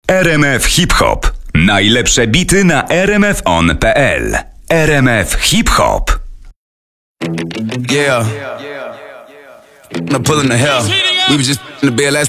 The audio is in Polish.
RMF Hip Hop. Najlepsze bity na rmfon.pl. RMF Hip Hop. Yeah. I'm pulling the hell. We was just in the bed last